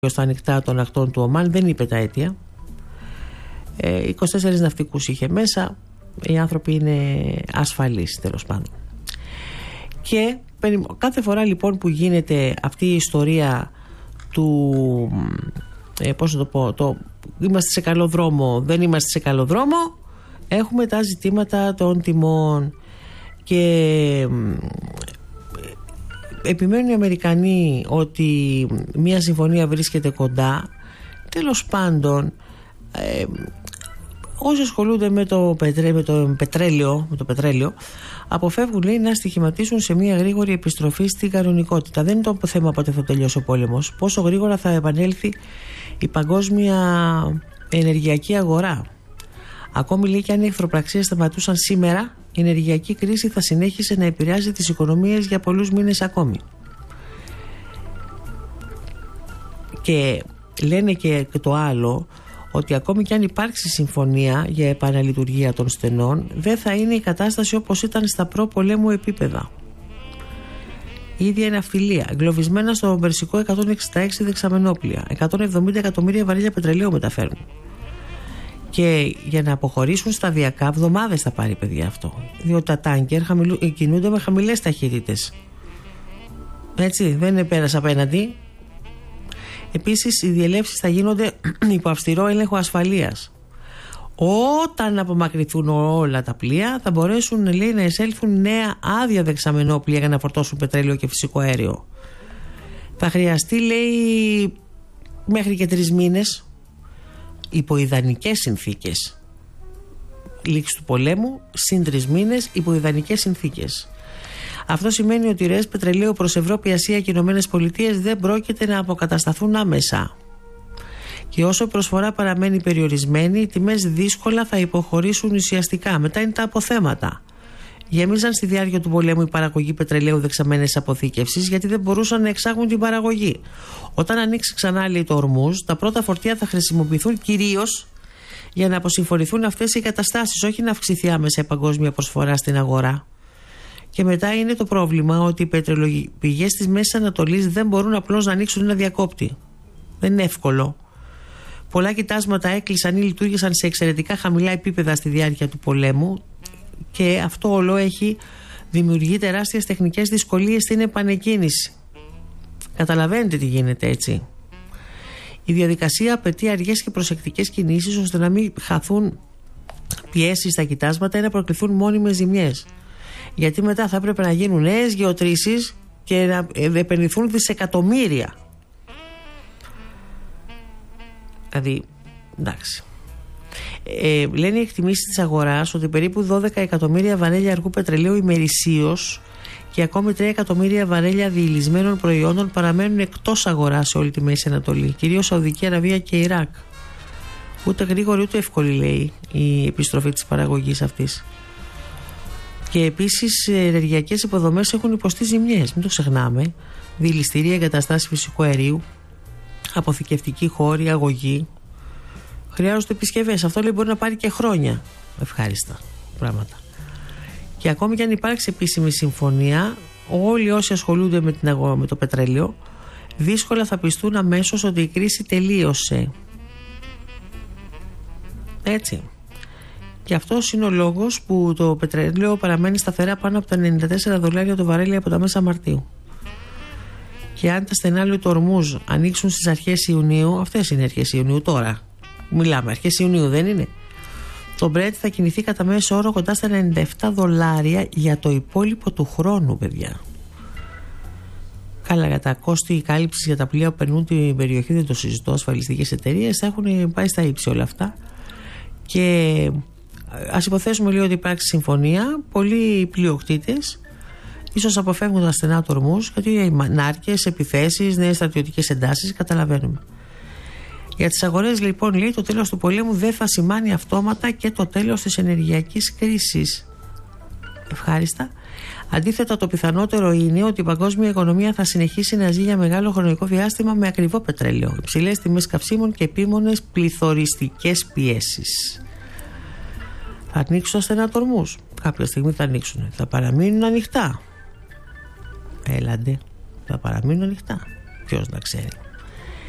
στα ανοιχτά των ακτών του Ομάν, δεν είπε τα αίτια. 24 ναυτικούς είχε μέσα. Οι άνθρωποι είναι ασφαλείς, τέλος πάντων. Και κάθε φορά λοιπόν που γίνεται αυτή η ιστορία του πώς να το πω, είμαστε σε καλό δρόμο, δεν είμαστε σε καλό δρόμο, έχουμε τα ζητήματα των τιμών. Και επιμένουν οι Αμερικανοί ότι μια συμφωνία βρίσκεται κοντά. Τέλος πάντων, όσοι ασχολούνται με το πετρέλαιο αποφεύγουν, λέει, να στοιχηματίσουν σε μια γρήγορη επιστροφή στην κανονικότητα. Δεν είναι το θέμα πότε θα τελειώσει ο πόλεμος, πόσο γρήγορα θα επανέλθει η παγκόσμια ενεργειακή αγορά. Ακόμη, λέει, και αν οι εχθροπραξίες σταματούσαν σήμερα, η ενεργειακή κρίση θα συνέχισε να επηρεάζει τις οικονομίες για πολλούς μήνες ακόμη. Και λένε και το άλλο, ότι ακόμη και αν υπάρξει συμφωνία για επαναλειτουργία των στενών, δεν θα είναι η κατάσταση όπως ήταν στα προ-πολέμου επίπεδα. Η ίδια η ναυτιλία, εγκλωβισμένα στο Περσικό 166 δεξαμενόπλια, 170 εκατομμύρια βαρέλια πετρελαίου μεταφέρουν. Και για να αποχωρήσουν σταδιακά, εβδομάδες θα πάρει, παιδιά, αυτό. Διότι τα τάνκερ κινούνται με χαμηλές ταχύτητες. Έτσι, δεν είναι πέρας απέναντι. Επίσης, οι διελεύσεις θα γίνονται υπό αυστηρό έλεγχο ασφαλείας. Όταν απομακρυνθούν όλα τα πλοία, θα μπορέσουν, λέει, να εισέλθουν νέα άδεια δεξαμενόπλια για να φορτώσουν πετρέλαιο και φυσικό αέριο. Θα χρειαστεί, λέει, μέχρι και 3 μήνες υπό ιδανικές συνθήκες. Λήξη του πολέμου, συν 3 μήνες υπό ιδανικές συνθήκες. Αυτό σημαίνει ότι οι ροές πετρελαίου προς Ευρώπη, Ασία και Ηνωμένες Πολιτείες δεν πρόκειται να αποκατασταθούν άμεσα. Και όσο η προσφορά παραμένει περιορισμένη, οι τιμές δύσκολα θα υποχωρήσουν ουσιαστικά. Μετά είναι τα αποθέματα. Γέμιζαν στη διάρκεια του πολέμου η παραγωγή πετρελαίου δεξαμενές αποθήκευσης, γιατί δεν μπορούσαν να εξάγουν την παραγωγή. Όταν ανοίξει ξανά, λέει, το Ορμούζ, τα πρώτα φορτία θα χρησιμοποιηθούν κυρίως για να αποσυμφορηθούν αυτές οι καταστάσεις, όχι να αυξηθεί άμεσα η παγκόσμια προσφορά στην αγορά. Και μετά είναι το πρόβλημα ότι οι πετρελαιοπηγές της Μέσης Ανατολής δεν μπορούν απλώς να ανοίξουν ένα διακόπτη. Δεν είναι εύκολο. Πολλά κοιτάσματα έκλεισαν ή λειτουργήσαν σε εξαιρετικά χαμηλά επίπεδα στη διάρκεια του πολέμου, και αυτό όλο δημιουργεί τεράστιες τεχνικές δυσκολίες στην επανεκκίνηση. Καταλαβαίνετε τι γίνεται, έτσι. Η διαδικασία απαιτεί αργές και προσεκτικές κινήσεις, ώστε να μην χαθούν πιέσεις στα κοιτάσματα ή να προκληθούν μόνιμες ζημιές. Γιατί μετά θα έπρεπε να γίνουν νέες γεωτρήσεις και να επενδυθούν δισεκατομμύρια. Δηλαδή, εντάξει. Λένε οι εκτιμήσεις της αγοράς ότι περίπου 12 εκατομμύρια βαρέλια αργού πετρελαίου ημερησίως και ακόμη 3 εκατομμύρια βαρέλια διηλυσμένων προϊόντων παραμένουν εκτός αγοράς σε όλη τη Μέση Ανατολή, κυρίως Σαουδική Αραβία και Ιράκ. Ούτε γρήγορη ούτε εύκολη, λέει, η επιστροφή της παραγωγής αυτής. Και επίσης οι ενεργειακές υποδομές έχουν υποστεί ζημιές, μην το ξεχνάμε. Διηλυστήρια, εγκαταστάσεις φυσικού αερίου, αποθηκευτικοί χώροι, αγωγή. Χρειάζονται επισκευές. Αυτό, λέει, μπορεί να πάρει και χρόνια. Ευχάριστα πράγματα. Και ακόμη και αν υπάρξει επίσημη συμφωνία, όλοι όσοι ασχολούνται με το πετρέλαιο δύσκολα θα πιστούν αμέσως ότι η κρίση τελείωσε. Έτσι. Και αυτός είναι ο λόγος που το πετρέλαιο παραμένει σταθερά πάνω από τα $94 το βαρέλι από τα μέσα Μαρτίου. Και αν τα στενά του Ορμούζ ανοίξουν στις αρχές Ιουνίου, αυτές είναι οι αρχές Ιουνίου τώρα. Μιλάμε, αρχές Ιουνίου δεν είναι. Το Brent θα κινηθεί κατά μέσο όρο κοντά στα $97 για το υπόλοιπο του χρόνου, παιδιά. Καλά, για τα κόστη κάλυψης για τα πλοία που περνούν την περιοχή, δεν το συζητώ, ασφαλιστικές εταιρείες θα έχουν πάει στα ύψη όλα αυτά. Και ας υποθέσουμε, λίγο, ότι υπάρξει συμφωνία, πολλοί πλειοκτήτες ίσως αποφεύγουν τα στενά του Ορμούζ, γιατί νάρκες, επιθέσεις, νέες στρατιωτικές εντάσεις, καταλαβαίνουμε. Για τις αγορές, λοιπόν, λέει, το τέλος του πολέμου δεν θα σημάνει αυτόματα και το τέλος της ενεργειακής κρίσης. Ευχάριστα. Αντίθετα, το πιθανότερο είναι ότι η παγκόσμια οικονομία θα συνεχίσει να ζει για μεγάλο χρονικό διάστημα με ακριβό πετρέλαιο, υψηλές τιμές καυσίμων και επίμονες πληθωριστικές πιέσεις. Θα ανοίξουν τα στενά του Ορμούζ. Κάποια στιγμή θα ανοίξουν. Θα παραμείνουν ανοιχτά. Έλαντε. Θα παραμείνουν ανοιχτά. Ποιος να ξέρει.